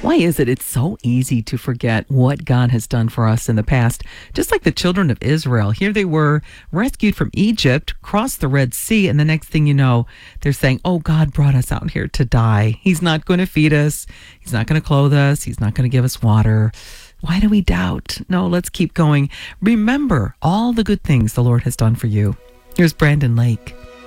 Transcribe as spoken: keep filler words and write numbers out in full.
Why is it it's so easy to forget what God has done for us in the past? Just like the children of Israel. Here they were rescued from Egypt, crossed the Red Sea, and the next thing you know, they're saying, oh, God brought us out here to die. He's not going to feed us. He's not going to clothe us. He's not going to give us water. Why do we doubt? No, let's keep going. Remember all the good things the Lord has done for you. Here's Brandon Lake.